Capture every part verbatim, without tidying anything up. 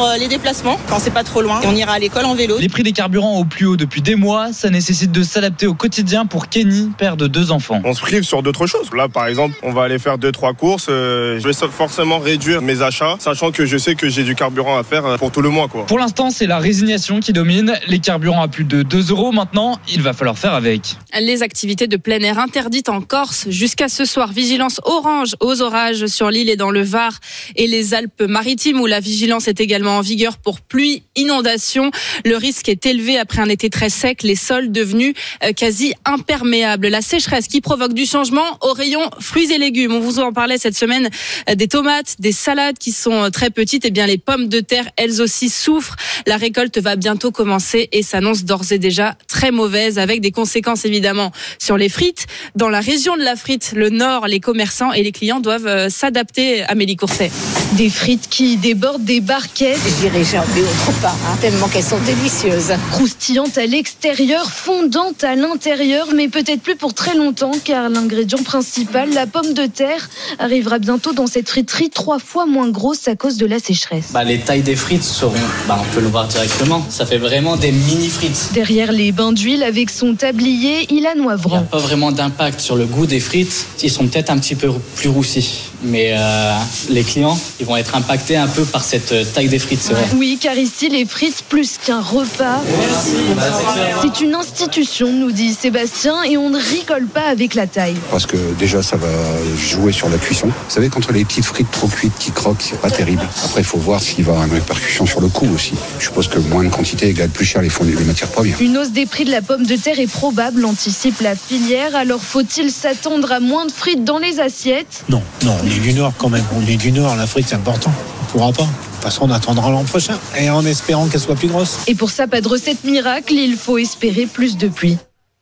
les déplacements quand c'est pas trop loin. Et on ira à l'école en vélo. Les prix des carburants au plus haut depuis des mois, ça nécessite de s'adapter au quotidien pour Kenny, père de deux enfants. On se prive sur d'autres choses. Là, par exemple, on va aller faire deux, trois courses. Euh, je vais forcément réduire mes achats, sachant que je sais que j'ai du carburant à faire pour tout le mois, quoi. Pour l'instant, c'est la résignation qui domine. Les carburants à plus de deux euros maintenant, il va falloir faire avec. Les activités de plein air interdites en Corse jusqu'à ce soir. Vigilance orange aux orages sur l'île et dans le Var et les Alpes-Maritimes où la vigilance est également en vigueur pour pluie, inondation. Le risque est élevé après un été très sec, les sols devenus quasi imperméables. La sécheresse qui provoque du changement au rayon fruits et légumes. On vous en parlait cette semaine des tomates, des salades qui sont très petites. Et bien les pommes de terre, elles aussi souffrent. La récolte va bientôt commencer et s'annonce d'ores et déjà très mauvaise avec des conséquences évidemment sur les frites. Dans la région de la frite, le Nord, les commerçants et les clients doivent s'adapter. Amélie Courset. Des frites qui débordent des barquettes. Je dirais jamais autre part, hein, tellement qu'elles sont délicieuses. Croustillantes à l'extérieur, fondantes à l'intérieur, mais peut-être plus pour très longtemps, car l'ingrédient principal, la pomme de terre, arrivera bientôt dans cette friterie trois fois moins grosse à cause de la sécheresse. Bah, les tailles des frites seront, bah, on peut le voir directement, ça fait vraiment des mini frites. Derrière les bains d'huile avec son tablier, il a Noivran. Il n'y a pas vraiment d'impact sur le goût des frites, ils sont peut-être un petit peu plus roussis, mais euh, les clients, ils vont être impactés un peu par cette taille des frites, c'est vrai. Oui, car ici, les frites, plus qu'un repas, c'est une institution, nous dit Sébastien, et on ne rigole pas avec la taille. Parce que déjà, ça va jouer sur la cuisson. Vous savez, contre les petites frites trop cuites qui croquent, c'est pas terrible. Après, il faut voir s'il va y avoir une répercussion sur le coût aussi. Je suppose que moins de quantité égale plus cher les, fonds, les matières premières. Une hausse des prix de la pomme de terre est probable, anticipe la filière. Alors, faut-il s'attendre à moins de frites dans les assiettes ? Non, non, on est du Nord quand même. On est du Nord, la frite, c'est important. On pourra pas. De toute façon, on attendra l'an prochain et en espérant qu'elle soit plus grosse. Et pour ça, pas de recette miracle, il faut espérer plus de pluie.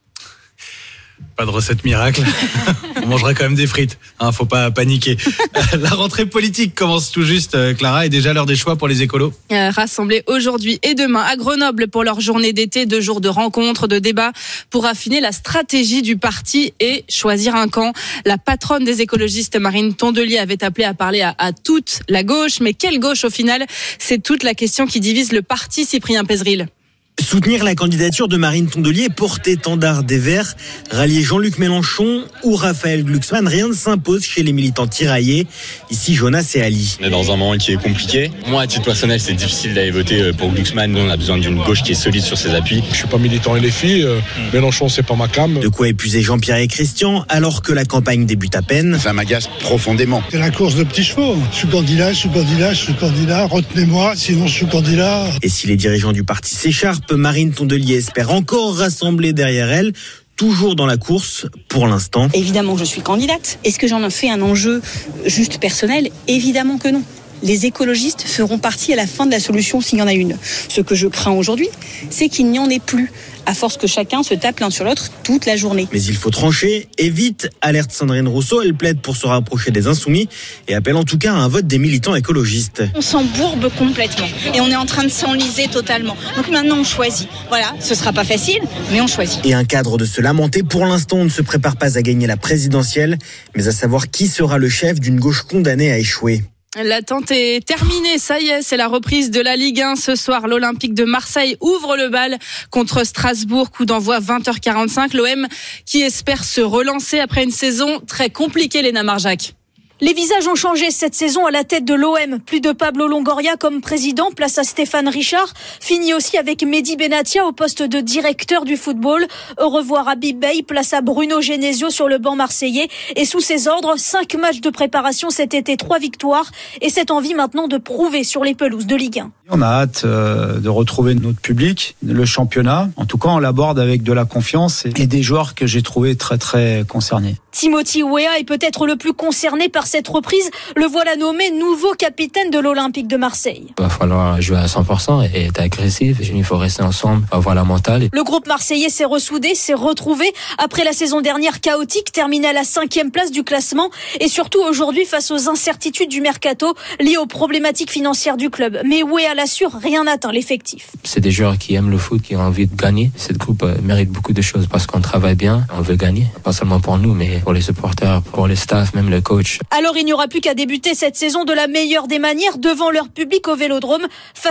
Pas de recette miracle. On mangera quand même des frites. Hein, faut pas paniquer. La rentrée politique commence tout juste, Clara, et déjà l'heure des choix pour les écolos. Euh, rassemblés aujourd'hui et demain à Grenoble pour leur journée d'été, deux jours de rencontres, de débats pour affiner la stratégie du parti et choisir un camp. La patronne des écologistes, Marine Tondelier, avait appelé à parler à, à toute la gauche. Mais quelle gauche au final ? C'est toute la question qui divise le parti, Cyprien Pézeril. Soutenir la candidature de Marine Tondelier, porte-étendard des Verts, rallier Jean-Luc Mélenchon ou Raphaël Glucksmann, rien ne s'impose chez les militants tiraillés. Ici, Jonas et Ali. On est dans un moment qui est compliqué. Moi, à titre personnel, c'est difficile d'aller voter pour Glucksmann. Nous, on a besoin d'une gauche qui est solide sur ses appuis. Je suis pas militant L F I. Euh, Mélenchon, c'est pas ma cam. De quoi épuiser Jean-Pierre et Christian, alors que la campagne débute à peine. Ça m'agace profondément. C'est la course de petits chevaux. Je suis candidat, je suis candidat, je suis candidat. Retenez-moi, sinon je suis candidat. Et si les dirigeants du parti s'écharpent, Marine Tondelier espère encore rassembler derrière elle, toujours dans la course pour l'instant. Évidemment que je suis candidate. Est-ce que j'en ai fait un enjeu juste personnel ? Évidemment que non. Les écologistes feront partie à la fin de la solution s'il y en a une. Ce que je crains aujourd'hui, c'est qu'il n'y en ait plus, à force que chacun se tape l'un sur l'autre toute la journée. Mais il faut trancher, et vite, alerte Sandrine Rousseau, elle plaide pour se rapprocher des insoumis et appelle en tout cas à un vote des militants écologistes. On s'embourbe complètement et on est en train de s'enliser totalement. Donc maintenant on choisit. Voilà, ce sera pas facile, mais on choisit. Et un cadre de se lamenter, pour l'instant on ne se prépare pas à gagner la présidentielle, mais à savoir qui sera le chef d'une gauche condamnée à échouer. L'attente est terminée, ça y est, c'est la reprise de la Ligue un. Ce soir, l'Olympique de Marseille ouvre le bal contre Strasbourg, coup d'envoi vingt heures quarante-cinq. L'O M qui espère se relancer après une saison très compliquée, Léna Marjac. Les visages ont changé cette saison à la tête de l'O M. Plus de Pablo Longoria comme président, place à Stéphane Richard. Fini aussi avec Mehdi Benatia au poste de directeur du football. Au revoir Habib Beye, place à Bruno Genesio sur le banc marseillais. Et sous ses ordres, cinq matchs de préparation cet été, trois victoires. Et cette envie maintenant de prouver sur les pelouses de Ligue un. On a hâte de retrouver notre public, le championnat. En tout cas, on l'aborde avec de la confiance et des joueurs que j'ai trouvés très très concernés. Timothy Weah est peut-être le plus concerné par cette reprise. Le voilà nommé nouveau capitaine de l'Olympique de Marseille. Il va falloir jouer à cent pour cent et être agressif. Il faut rester ensemble, avoir la mentale. Le groupe marseillais s'est ressoudé, s'est retrouvé après la saison dernière chaotique, terminé à la cinquième place du classement et surtout aujourd'hui face aux incertitudes du mercato liées aux problématiques financières du club. Mais Weah l'assure, rien n'atteint l'effectif. C'est des joueurs qui aiment le foot, qui ont envie de gagner. Cette groupe mérite beaucoup de choses parce qu'on travaille bien, on veut gagner. Pas seulement pour nous, mais pour les supporters, pour les staffs, même le coach. Alors il n'y aura plus qu'à débuter cette saison de la meilleure des manières devant leur public au Vélodrome.